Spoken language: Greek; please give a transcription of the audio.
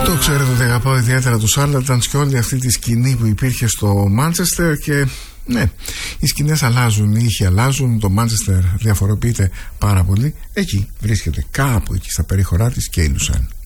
Το ξέρετε ότι αγαπάω ιδιαίτερα τους Charlatans και όλη αυτή τη σκηνή που υπήρχε στο Μάντσεστερ. Και ναι, οι σκηνές αλλάζουν, οι ήχοι αλλάζουν. Το Μάντσεστερ διαφοροποιείται πάρα πολύ. Εκεί βρίσκεται, κάπου εκεί στα περίχωρά της, και η Λουσάνη.